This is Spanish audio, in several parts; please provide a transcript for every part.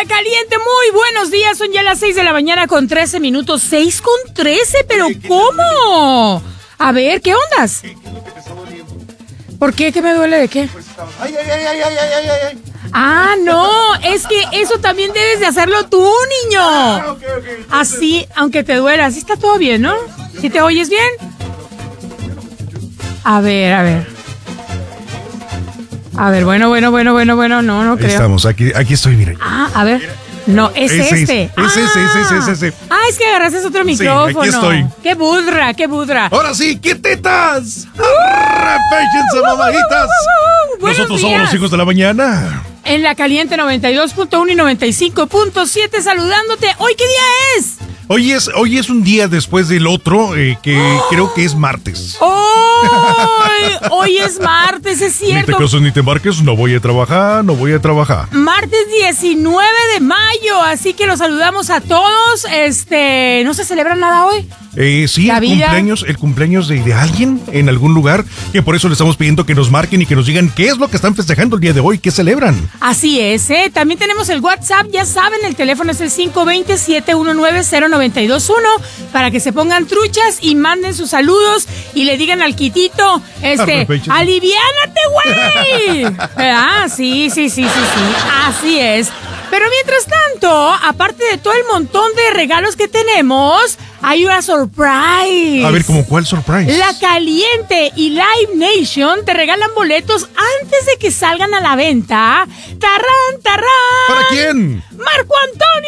Caliente, muy buenos días. Son ya las 6 de la mañana con 13 minutos. 6 con 13, pero ¿cómo? A ver, ¿qué ondas? ¿Qué es lo que te está doliendo? ¿Por qué? ¿Qué me duele de qué? Pues estaba... ¡Ay! Ah, no, es que eso también debes de hacerlo tú, niño. Okay. Así, aunque te duela, así está todo bien, ¿no? ¿Sí te oyes bien? A ver, bueno, no creo. Ahí estamos, aquí estoy, mira. Ah, a ver. No, es este. Ese. Ah, es que agarraste otro micrófono. Aquí estoy. Qué budra. Ahora sí, ¡qué tetas! ¡Arrepéchense, mamajitas! Nosotros somos los hijos de la mañana. En la Caliente 92.1 y 95.7 saludándote. ¿Hoy qué día es? Hoy es un día después del otro, que creo que es martes. Hoy es martes, es cierto. Ni te cases ni te embarques, no voy a trabajar. Martes 19 de mayo, así que los saludamos a todos. ¿No se celebra nada hoy? Sí, el cumpleaños de alguien en algún lugar, que por eso le estamos pidiendo que nos marquen y que nos digan qué es lo que están festejando el día de hoy, qué celebran. Así es, También tenemos el WhatsApp, ya saben, el teléfono es el 520-719-0921 para que se pongan truchas y manden sus saludos y le digan al Quitito, aliviánate, güey. Sí, así es. Pero mientras tanto, aparte de todo el montón de regalos que tenemos, hay una surprise. A ver, ¿cómo cuál surprise? La Caliente y Live Nation te regalan boletos antes de que salgan a la venta. ¡Tarrán! ¿Para quién? ¡Marco Antonio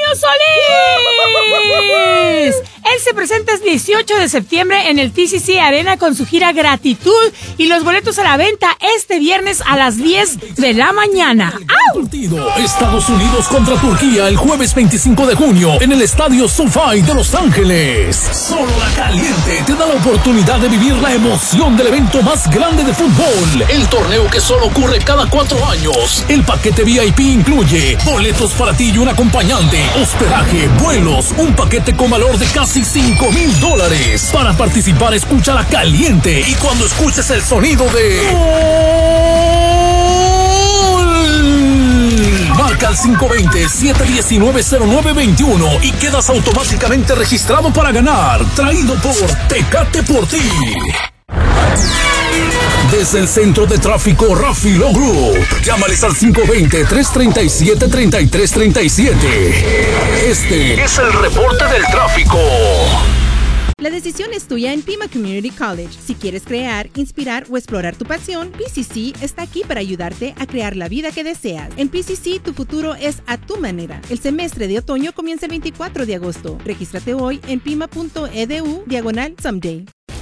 Solís! Él se presenta el 18 de septiembre en el TCC Arena con su gira Gratitud y los boletos a la venta este viernes a las 10 de la mañana. ¡Au! Partido Estados Unidos contra Turquía el jueves 25 de junio en el Estadio SoFi de Los Ángeles. Solo la Caliente te da la oportunidad de vivir la emoción del evento más grande de fútbol. El torneo que solo ocurre cada 4 años. El paquete VIP incluye boletos para ti y un acompañante, hospedaje, vuelos, un paquete con valor de casi $5,000. Para participar, escucha la Caliente y cuando escuches el sonido de marca al 520-719-0921 y quedas automáticamente registrado para ganar. Traído por Tecate por ti. Desde el centro de tráfico Rafilo Group, llámales al 520-337-3337. Este es el reporte del tráfico. La decisión es tuya en Pima Community College. Si quieres crear, inspirar o explorar tu pasión, PCC está aquí para ayudarte a crear la vida que deseas. En PCC, tu futuro es a tu manera. El semestre de otoño comienza el 24 de agosto. Regístrate hoy en pima.edu/someday.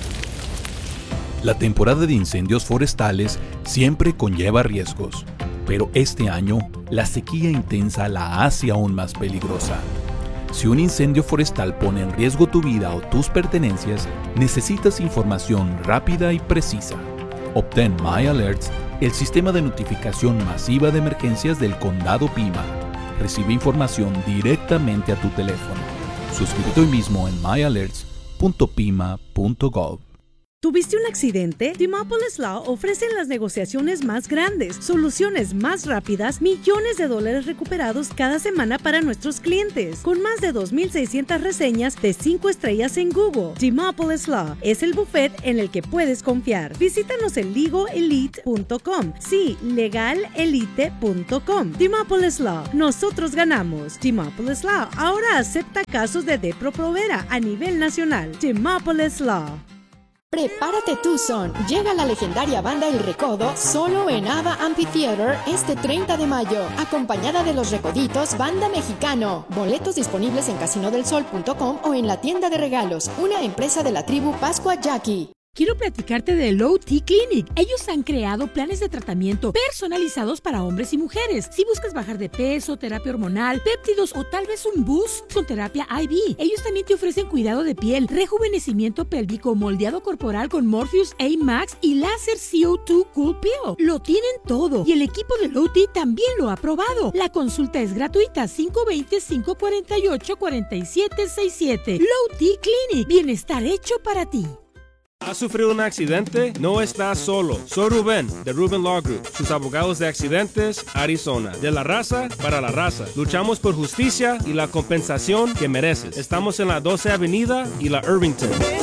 La temporada de incendios forestales siempre conlleva riesgos, pero este año la sequía intensa la hace aún más peligrosa. Si un incendio forestal pone en riesgo tu vida o tus pertenencias, necesitas información rápida y precisa. Obtén My Alerts, el sistema de notificación masiva de emergencias del Condado Pima. Recibe información directamente a tu teléfono. Suscríbete hoy mismo en myalerts.pima.gov. ¿Tuviste un accidente? Timopolis Law ofrecen las negociaciones más grandes, soluciones más rápidas, millones de dólares recuperados cada semana para nuestros clientes. Con más de 2,600 reseñas de 5 estrellas en Google, Timopolis Law es el buffet en el que puedes confiar. Visítanos en legalelite.com. Sí, legalelite.com. Timopolis Law. Nosotros ganamos. Timopolis Law ahora acepta casos de Depro-Provera a nivel nacional. Timopolis Law. Prepárate Tucson, llega la legendaria banda El Recodo solo en Ava Amphitheater este 30 de mayo, acompañada de Los Recoditos, banda mexicano. Boletos disponibles en casinodelsol.com o en la tienda de regalos, una empresa de la tribu Pascua Jackie. Quiero platicarte de Low T Clinic. Ellos han creado planes de tratamiento personalizados para hombres y mujeres. Si buscas bajar de peso, terapia hormonal, péptidos o tal vez un boost con terapia IV. Ellos también te ofrecen cuidado de piel, rejuvenecimiento pélvico, moldeado corporal con Morpheus A Max y láser CO2 Cool Pill. Lo tienen todo y el equipo de Low T también lo ha probado. La consulta es gratuita. 520-548-4767. Low T Clinic. Bienestar hecho para ti. ¿Has sufrido un accidente? No estás solo. Soy Rubén, de Rubén Law Group, sus abogados de accidentes, Arizona. De la raza para la raza. Luchamos por justicia y la compensación que mereces. Estamos en la 12 Avenida y la Irvington.